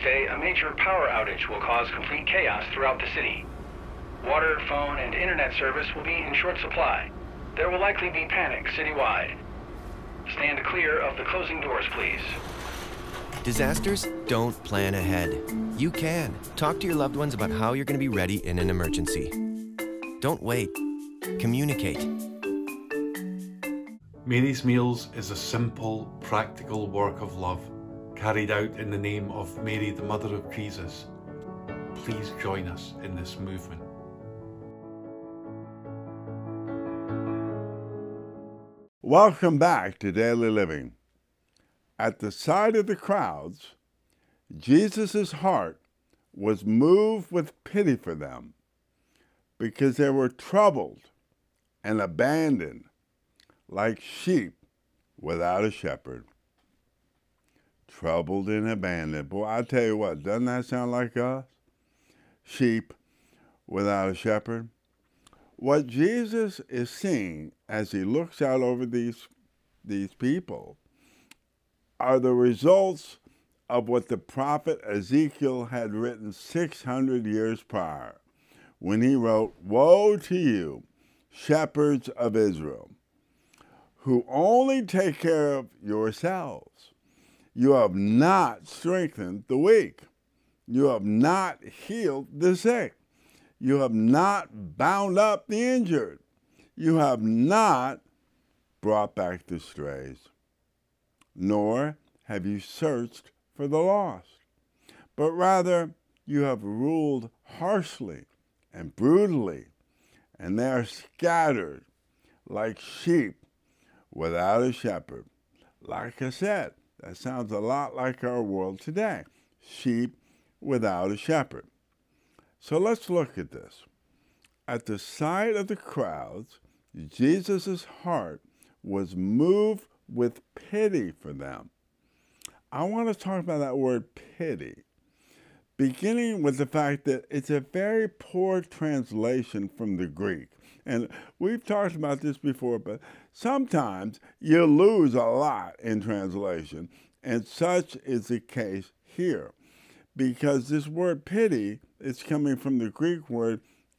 Wednesday, a major power outage will cause complete chaos throughout the city. Water, phone, and internet service will be in short supply. There will likely be panic citywide. Stand clear of the closing doors, please. Disasters don't plan ahead. You can. Talk to your loved ones about how you're going to be ready in an emergency. Don't wait. Communicate. Mary's Meals is a simple, practical work of love carried out in the name of Mary, the Mother of Jesus. Please join us in this movement. Welcome back to Daily Living. At the sight of the crowds, Jesus' heart was moved with pity for them because they were troubled and abandoned like sheep without a shepherd. Troubled and abandoned. Boy, I tell you what, doesn't that sound like us? Sheep without a shepherd. What Jesus is seeing as he looks out over these people are the results of what the prophet Ezekiel had written 600 years prior when he wrote, "Woe to you, shepherds of Israel, who only take care of yourselves. You have not strengthened the weak. You have not healed the sick. You have not bound up the injured. You have not brought back the strays, nor have you searched for the lost, but rather you have ruled harshly and brutally, and they are scattered like sheep without a shepherd." Like I said, that sounds a lot like our world today. Sheep without a shepherd. So let's look at this. At the sight of the crowds, Jesus' heart was moved with pity for them. I want to talk about that word pity, beginning with the fact that it's a very poor translation from the Greek. And we've talked about this before, but sometimes you lose a lot in translation, and such is the case here, because this word pity is coming from the Greek word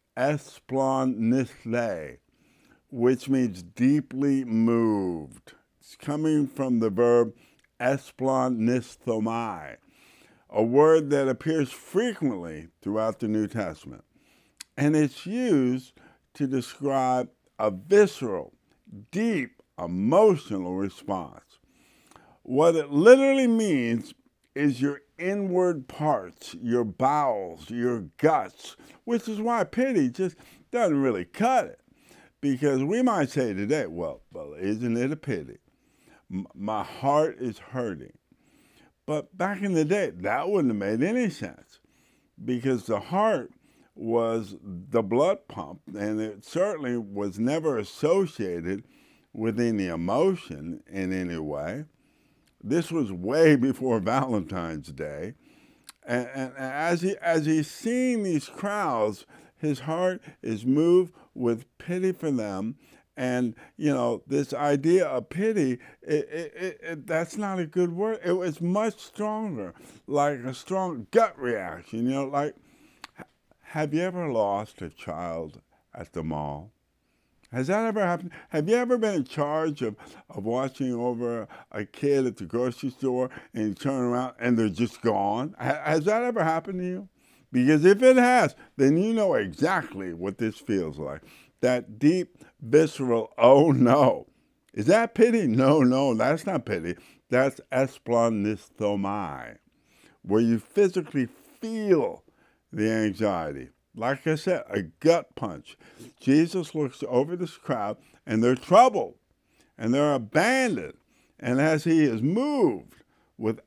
esplonithe, which means deeply moved. It's coming from the verb esplonithomai, a word that appears frequently throughout the New Testament. And it's used to describe a visceral, deep, emotional response. What it literally means is your inward parts, your bowels, your guts, which is why pity just doesn't really cut it. Because we might say today, well, isn't it a pity? My heart is hurting. But back in the day, that wouldn't have made any sense, because the heart was the blood pump, and it certainly was never associated with any emotion in any way. This was way before Valentine's Day. And as he's seeing these crowds, his heart is moved with pity for them. And, this idea of pity, that's not a good word. It was much stronger, like a strong gut reaction. Like, have you ever lost a child at the mall? Has that ever happened? Have you ever been in charge of watching over a kid at the grocery store and you turn around and they're just gone? Has that ever happened to you? Because if it has, then you know exactly what this feels like. That deep, visceral, oh no. Is that pity? No, that's not pity. That's esplonithomai, where you physically feel the anxiety. Like I said, a gut punch. Jesus looks over this crowd, and they're troubled, and they're abandoned. And as he is moved with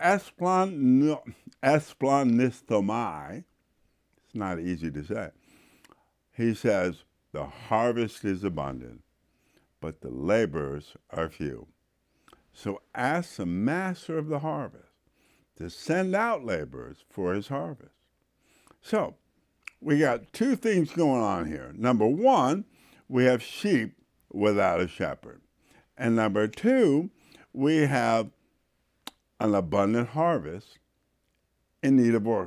esplonithomai, it's not easy to say, he says, the harvest is abundant, but the laborers are few. So ask the master of the harvest to send out laborers for his harvest. So, we got two things going on here. Number one, we have sheep without a shepherd. And number two, we have an abundant harvest in need of work.